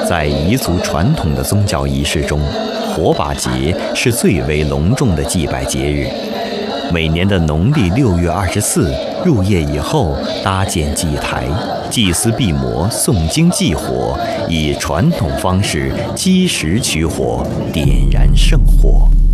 在彝族传统的宗教仪式中，火把节是最为隆重的祭拜节日。每年的农历6月24入夜以后，搭建祭台，祭司毕摩诵经祭火，以传统方式积石取火，点燃圣火。